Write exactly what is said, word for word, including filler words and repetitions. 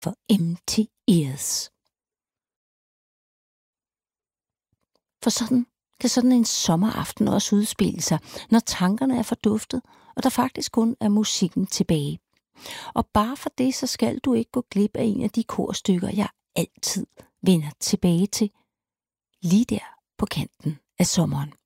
for empty ears. For sådan kan sådan en sommeraften også udspille sig, når tankerne er forduftet, og der faktisk kun er musikken tilbage. Og bare for det, så skal du ikke gå glip af en af de korstykker, jeg altid vender tilbage til, lige der på kanten af sommeren.